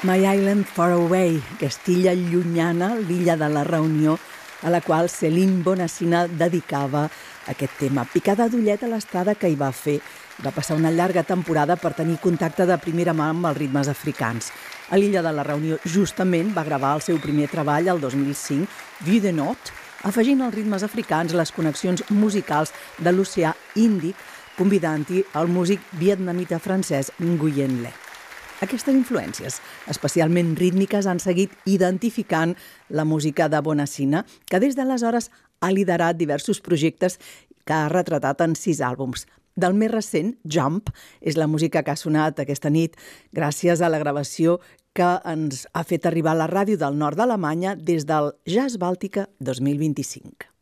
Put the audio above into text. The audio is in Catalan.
My Island Far Away, aquesta illa llunyana, l'illa de la Reunió, a la qual Céline Bonassina dedicava aquest tema. Picada d'ullet a l'estada que hi va fer. Va passar una llarga temporada per tenir contacte de primera mà amb els ritmes africans. A l'illa de la Reunió, justament, va gravar el seu primer treball el 2005, Vue de Not, afegint els ritmes africans, les connexions musicals de l'oceà Índic, convidant-hi el músic vietnamita francès Nguyen Le. Aquestes influències, especialment rítmiques, han seguit identificant la música de Bonassina, que des d'aleshores ha liderat diversos projectes que ha retratat en 6 àlbums. Del més recent, Jump, és la música que ha sonat aquesta nit gràcies a la gravació que ens ha fet arribar a la ràdio del nord d'Alemanya des del Jazz Bàltica 2025.